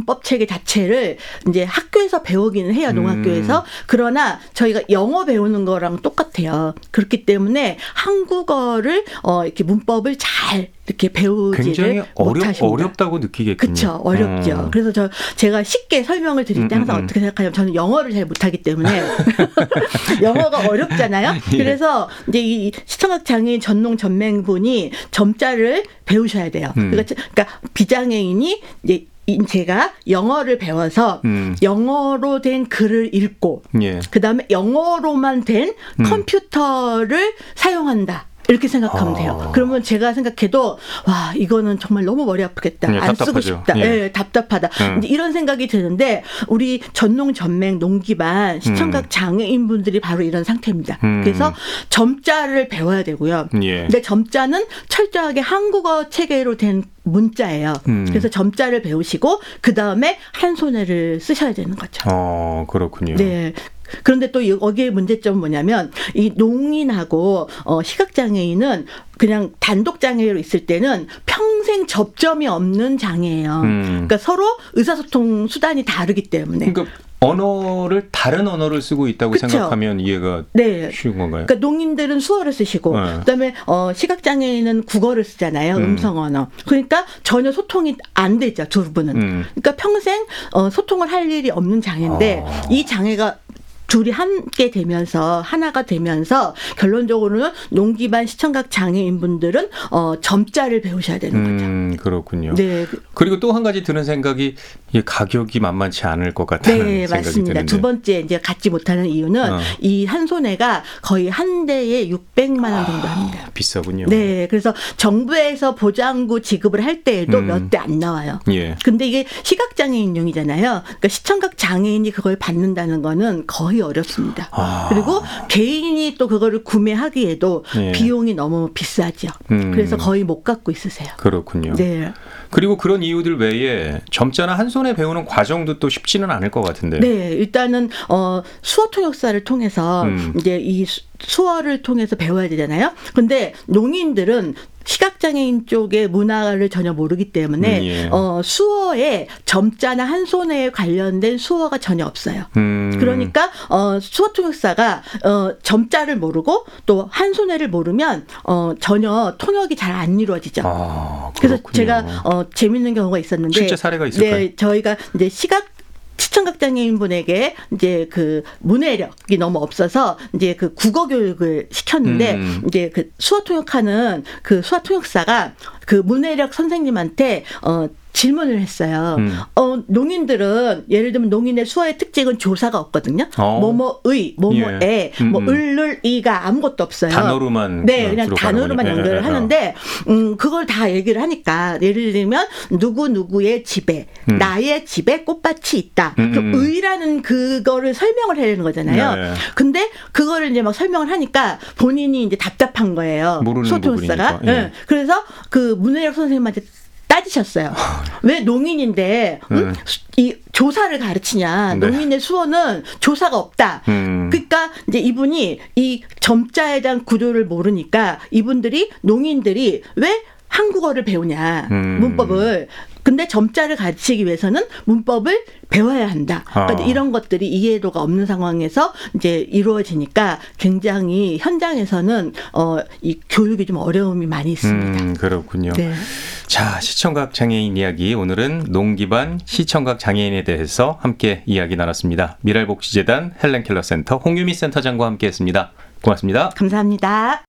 문법 체계 자체를 이제 학교에서 배우기는 해요. 농학교에서. 그러나 저희가 영어 배우는 거랑 똑같아요. 그렇기 때문에 한국어를 이렇게 문법을 잘 이렇게 배우지를 굉장히 못하십니다. 어렵다고 느끼겠군요. 그렇죠. 어렵죠. 그래서 제가 쉽게 설명을 드릴 때 항상 어떻게 생각하냐면 저는 영어를 잘 못하기 때문에 영어가 어렵잖아요. 그래서 이제 이 시청각 장애인 전농 전맹분이 점자를 배우셔야 돼요. 그러니까 비장애인이 이제 제가 영어를 배워서 영어로 된 글을 읽고 그다음에 영어로만 된 컴퓨터를 사용한다. 이렇게 생각하면 돼요. 그러면 제가 생각해도 와 이거는 정말 너무 머리 아프겠다. 안 답답하죠. 쓰고 싶다. 네, 답답하다. 이런 생각이 드는데 우리 전농 전맹 농기반 시청각 장애인분들이 바로 이런 상태입니다. 그래서 점자를 배워야 되고요. 근데 점자는 철저하게 한국어 체계로 된 문자예요. 그래서 점자를 배우시고 그 다음에 한 손해를 쓰셔야 되는 거죠. 그렇군요. 네. 그런데 또 여기에 문제점은 뭐냐면 이 농인하고 시각장애인은 그냥 단독 장애로 있을 때는 평생 접점이 없는 장애예요. 그러니까 서로 의사소통 수단이 다르기 때문에. 그러니까 다른 언어를 쓰고 있다고 그쵸? 생각하면 이해가 쉬운 건가요? 그러니까 농인들은 수어를 쓰시고 그다음에 시각장애인은 국어를 쓰잖아요. 음성 언어. 그러니까 전혀 소통이 안 되죠. 두 분은. 그러니까 평생 소통을 할 일이 없는 장애인데 이 장애가 둘이 함께 되면서 하나가 되면서 결론적으로는 농기반 시청각 장애인분들은 점자를 배우셔야 되는 거죠. 그렇군요. 네. 그리고 또 한 가지 드는 생각이 이 가격이 만만치 않을 것 같다는 생각이 맞습니다. 드는데. 두 번째 이제 갖지 못하는 이유는 이 한 손해가 거의 한 대에 600만 원 정도 합니다. 비싸군요. 네, 그래서 정부에서 보장구 지급을 할 때에도 몇 대 안 나와요. 근데 이게 시각장애인용이잖아요. 그러니까 시청각 장애인이 그걸 받는다는 거는 거의 어렵습니다. 그리고 개인이 또 그거를 구매하기에도 비용이 너무 비싸죠. 그래서 거의 못 갖고 있으세요. 그렇군요. 네. 그리고 그런 이유들 외에 점자나 한 손에 배우는 과정도 또 쉽지는 않을 것 같은데. 네, 일단은 수어 통역사를 통해서 이제 이 수어를 통해서 배워야 되잖아요. 근데 농인들은 시각장애인 쪽의 문화를 전혀 모르기 때문에 수어에 점자나 한 손에 관련된 수어가 전혀 없어요. 그러니까 수어 통역사가 점자를 모르고 또 한 손에를 모르면 전혀 통역이 잘 안 이루어지죠. 그래서 제가 재밌는 경우가 있었는데 실제 사례가 있을까요? 네, 저희가 이제 시청각 장애인분에게 이제 그 문해력이 너무 없어서 이제 그 국어 교육을 시켰는데 이제 그 수어 통역하는 그 수어 통역사가 그 문해력 선생님한테 질문을 했어요. 농인들은 예를 들면 농인의 수어의 특징은 조사가 없거든요. 뭐뭐의, 뭐뭐에, 뭐 을을이가 아무것도 없어요. 단어로만 그냥 단어로만 연결을 하는데 그걸 다 얘기를 하니까 예를 들면 누구의 집에 나의 집에 꽃밭이 있다. 그럼 의라는 그거를 설명을 해야 되는 거잖아요. 근데 그거를 이제 막 설명을 하니까 본인이 이제 답답한 거예요. 소통사가. 그래서 그 문해력 선생님한테 따지셨어요. 왜 농인인데 이 조사를 가르치냐. 농인의 수어는 조사가 없다. 그러니까 이제 이분이 이 점자에 대한 구조를 모르니까 농인들이 왜 한국어를 배우냐. 문법을. 근데 점자를 가르치기 위해서는 문법을 배워야 한다. 그러니까 이런 것들이 이해도가 없는 상황에서 이제 이루어지니까 굉장히 현장에서는 이 교육이 좀 어려움이 많이 있습니다. 그렇군요. 네. 자, 시청각 장애인 이야기. 오늘은 농기반 시청각 장애인에 대해서 함께 이야기 나눴습니다. 미랄복지재단 헬렌 켈러 센터 홍유미 센터장과 함께했습니다. 고맙습니다. 감사합니다.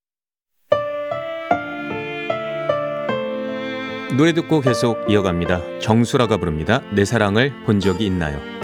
노래 듣고 계속 이어갑니다. 정수라가 부릅니다. 내 사랑을 본 적이 있나요?